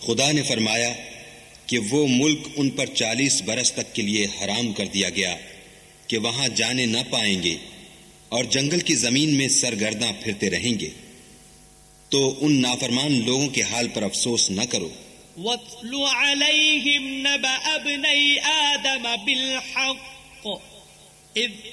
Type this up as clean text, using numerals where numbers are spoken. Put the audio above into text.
खुदा ने फरमाया कि वो मुल्क उन पर 40 बरस तक के लिए हराम कर दिया गया कि वहां जाने न पाएंगे और जंगल की जमीन में सरगर्दा फिरते रहेंगे। तो उन नाफरमान लोगों के हाल पर अफसोस न करो। वत्लु अलैहिम नबअ इब्नै आदम बिल हक़